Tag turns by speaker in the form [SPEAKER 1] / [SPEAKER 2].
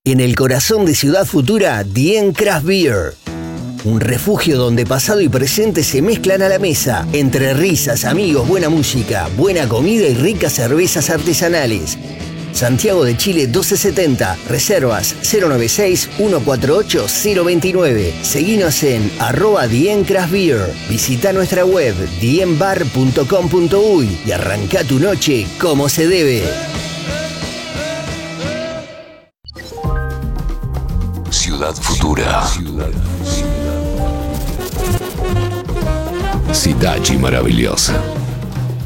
[SPEAKER 1] En el corazón de Ciudad Futura, Dien Craft Beer. Un refugio donde pasado y presente se mezclan a la mesa. Entre risas, amigos, buena música, buena comida y ricas cervezas artesanales. Santiago de Chile 1270. Reservas 096-148-029. Seguinos en @diencraftbeer. Visita nuestra web dienbar.com.uy y arranca tu noche como se debe.
[SPEAKER 2] Ciudad Futura. Cidade maravilhosa.